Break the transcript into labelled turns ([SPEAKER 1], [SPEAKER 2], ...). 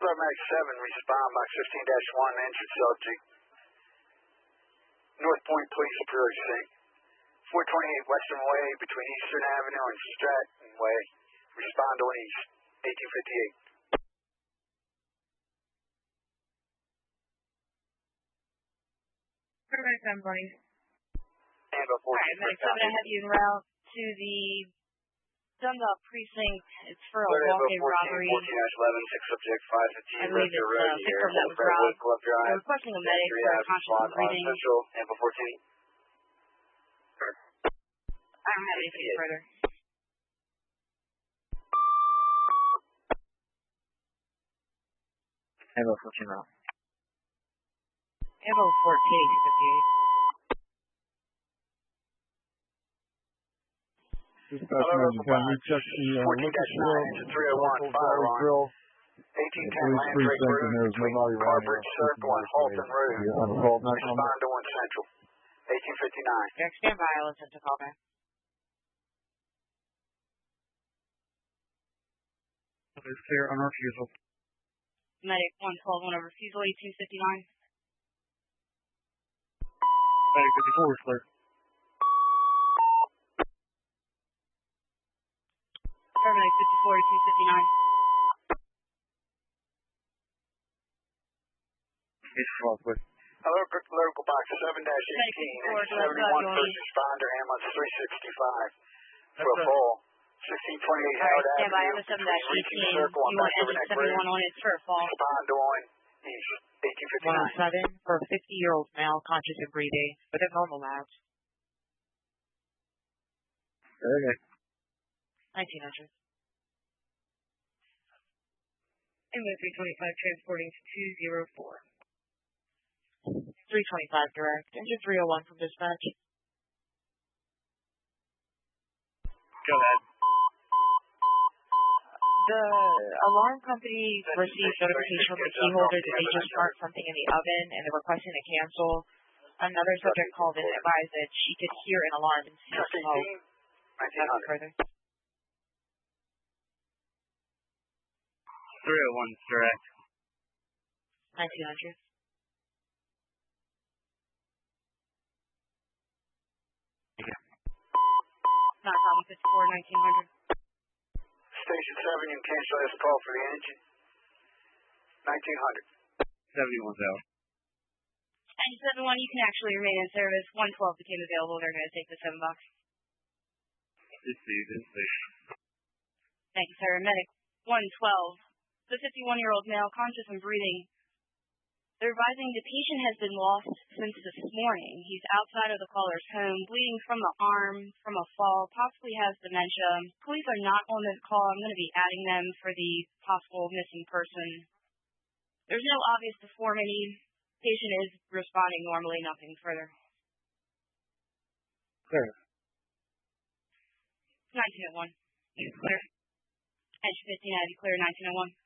[SPEAKER 1] Max 7, respond box 15-1, injured subject. North Point Police Precinct. 428 Western Way between Eastern Avenue and Stratton Way. Respond on East. 1858.
[SPEAKER 2] Perfect, everybody.
[SPEAKER 1] Alright,
[SPEAKER 2] Medic 7, I have you en route to the Dundalk Precinct. It's for a walk-in robbery.
[SPEAKER 1] 14-11, 6 subject 515.
[SPEAKER 2] I believe it's a victim that was robbed. We're requesting a medic for a conscious breathing.
[SPEAKER 1] Central, Ample 14.
[SPEAKER 2] I don't have anything further.
[SPEAKER 3] Ample 14 route.
[SPEAKER 2] Ample 14, 58.
[SPEAKER 3] Dispatch manager, can we check the liquor store,
[SPEAKER 1] 301, firearm.
[SPEAKER 3] grill,
[SPEAKER 1] 1810 Landrake Road between Carbridge Circle and Halton Road. Respond to 1 Central. 1859.
[SPEAKER 2] Jack, stand by. I'll listen to call back.
[SPEAKER 3] It's clear on refusal.
[SPEAKER 2] Medic 112 on a refusal, 1859.
[SPEAKER 3] Medic 54 is clear.
[SPEAKER 2] Medic 54, 1859.
[SPEAKER 3] It's false, please.
[SPEAKER 1] Hello, local box 7-18, 71 first responder, ambulance 365 for a fall. 1628 Howard
[SPEAKER 2] Stand by,
[SPEAKER 1] Avenue,
[SPEAKER 2] I'm a 7-18.
[SPEAKER 1] Circle
[SPEAKER 2] You
[SPEAKER 1] on
[SPEAKER 2] want
[SPEAKER 1] back over
[SPEAKER 2] engine
[SPEAKER 1] neck road.
[SPEAKER 2] 71 on it for a fall.
[SPEAKER 1] Respond on East, 1859.
[SPEAKER 2] 107 for a 50-year-old male, conscious and breathing, within normal labs.
[SPEAKER 3] Okay.
[SPEAKER 2] 1900. Ambulance 325 transporting to 204. 325 direct. Engine 301 from dispatch.
[SPEAKER 3] Go ahead.
[SPEAKER 2] The alarm company received notification from the key holder that they just burnt something in the oven and they're requesting to cancel. Another subject called in and advised that she could hear an alarm and see smoke. Nothing further.
[SPEAKER 3] 301 direct.
[SPEAKER 2] 1900. Not problem, 54, 1900.
[SPEAKER 1] Station 7, you can cancel this call for the engine. 1900.
[SPEAKER 3] 71's out.
[SPEAKER 2] 971, you can actually remain in service. 112 became available. They're going to take the $7.
[SPEAKER 3] This see.
[SPEAKER 2] Thank you, sir. Medic 112. The 51-year-old male, conscious and breathing. They're advising the patient has been lost since this morning. He's outside of the caller's home, bleeding from the arm from a fall, possibly has dementia. Police are not on this call. I'm going to be adding them for the possible missing person. There's no obvious deformity. Patient is responding normally, nothing further.
[SPEAKER 3] Clear.
[SPEAKER 2] 1901. Clear. Edge 15, have you clear 1901?